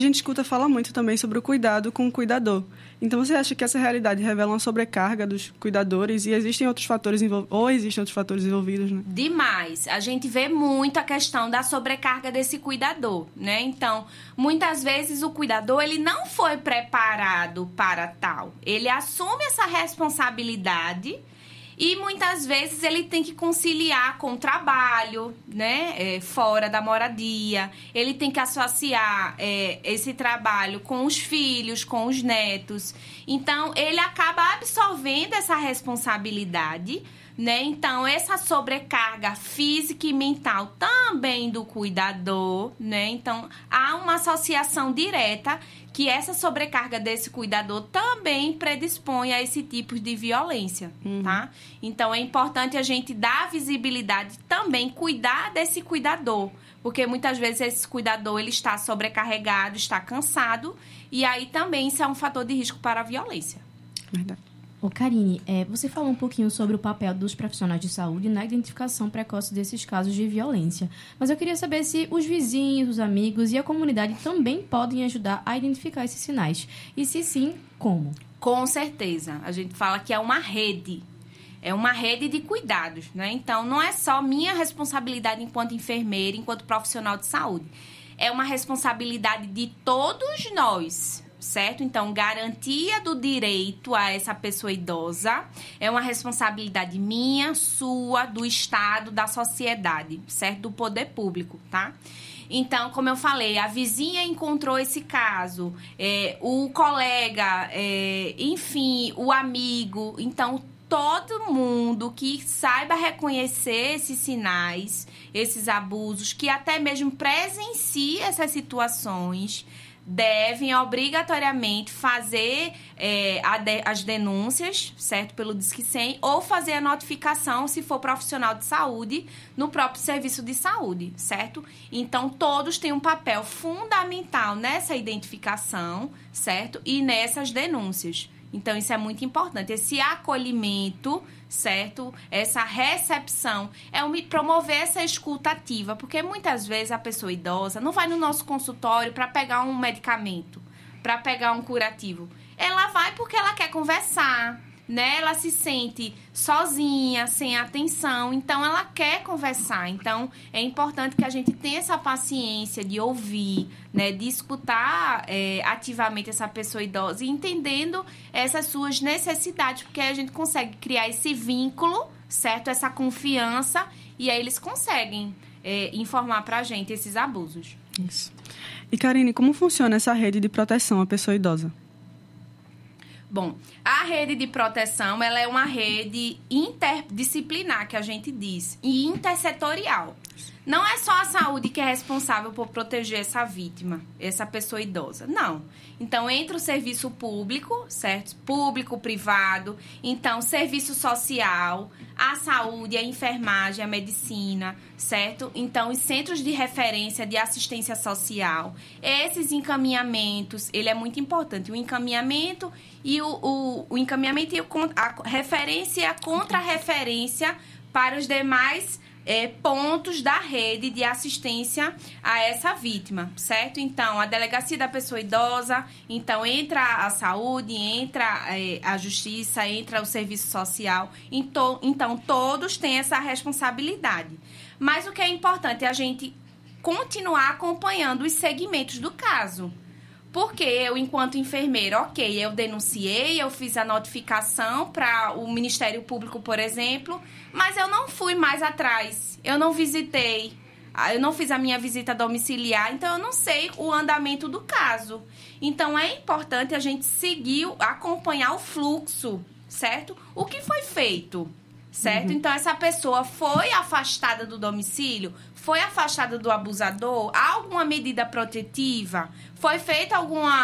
A gente escuta falar muito também sobre o cuidado com o cuidador. Então, você acha que essa realidade revela uma sobrecarga dos cuidadores e existem outros fatores envolvidos, né? Demais. A gente vê muito a questão da sobrecarga desse cuidador, né? Então, muitas vezes o cuidador, ele não foi preparado para tal. Ele assume essa responsabilidade e muitas vezes ele tem que conciliar com o trabalho, né? Fora da moradia. Ele tem que associar esse trabalho com os filhos, com os netos. Então, ele acaba absorvendo essa responsabilidade, né? Então, essa sobrecarga física e mental também do cuidador, né? Então, há uma associação direta que essa sobrecarga desse cuidador também predispõe a esse tipo de violência, tá? Então, é importante a gente dar visibilidade também, cuidar desse cuidador, porque muitas vezes esse cuidador ele está sobrecarregado, está cansado, e aí também isso é um fator de risco para a violência. Verdade. Ô, Karine, você falou um pouquinho sobre o papel dos profissionais de saúde na identificação precoce desses casos de violência. Mas eu queria saber se os vizinhos, os amigos e a comunidade também podem ajudar a identificar esses sinais. E se sim, como? Com certeza. A gente fala que é uma rede. É uma rede de cuidados, né? Então, não é só minha responsabilidade enquanto enfermeira, enquanto profissional de saúde. É uma responsabilidade de todos nós, certo? Então, garantia do direito a essa pessoa idosa é uma responsabilidade minha, sua, do Estado, da sociedade, certo? Do poder público, tá? Então, como eu falei, a vizinha encontrou esse caso, o colega, enfim, o amigo. Então, todo mundo que saiba reconhecer esses sinais, esses abusos, que até mesmo presencie essas situações, devem obrigatoriamente fazer as denúncias, certo? Pelo Disque 100, ou fazer a notificação, se for profissional de saúde, no próprio serviço de saúde, certo? Então, todos têm um papel fundamental nessa identificação, certo? E nessas denúncias. Então, isso é muito importante. Esse acolhimento, certo? Essa recepção promover essa escuta ativa, porque muitas vezes a pessoa idosa não vai no nosso consultório para pegar um medicamento, para pegar um curativo. Ela vai porque ela quer conversar, né? Ela se sente sozinha, sem atenção, então ela quer conversar. Então, é importante que a gente tenha essa paciência de ouvir, né? De escutar ativamente essa pessoa idosa e entendendo essas suas necessidades, porque a gente consegue criar esse vínculo, certo? Essa confiança, e aí eles conseguem informar pra gente esses abusos. Isso. E, Karine, como funciona essa rede de proteção à pessoa idosa? Bom, a rede de proteção, ela é uma rede interdisciplinar, que a gente diz, e intersetorial. Não é só a saúde que é responsável por proteger essa vítima, essa pessoa idosa. Não. Então, entra o serviço público, certo? Público, privado. Então, serviço social, a saúde, a enfermagem, a medicina, certo? Então, os centros de referência de assistência social. Esses encaminhamentos, ele é muito importante. O encaminhamento e o encaminhamento e a referência e a contra-referência para os demais pontos da rede de assistência a essa vítima, certo? Então, a delegacia da pessoa idosa, então entra a saúde, entra a justiça, entra o serviço social. Então, todos têm essa responsabilidade. Mas o que é importante é a gente continuar acompanhando os segmentos do caso. Porque eu, enquanto enfermeira, eu denunciei, eu fiz a notificação para o Ministério Público, por exemplo, mas eu não fui mais atrás, eu não visitei, eu não fiz a minha visita domiciliar, então eu não sei o andamento do caso. Então, é importante a gente seguir, acompanhar o fluxo, certo? O que foi feito, certo? Então, essa pessoa foi afastada do domicílio, foi afastada do abusador, há alguma medida protetiva, foi feita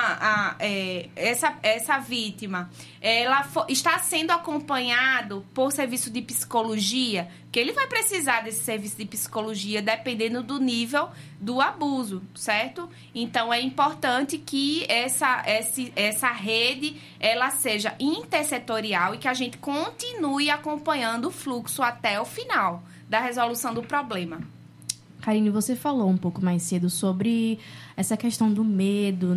essa vítima, ela está sendo acompanhado por serviço de psicologia, que ele vai precisar desse serviço de psicologia dependendo do nível do abuso, certo? Então, é importante que essa rede ela seja intersetorial e que a gente continue acompanhando o fluxo até o final da resolução do problema. Karine, você falou um pouco mais cedo sobre essa questão do medo,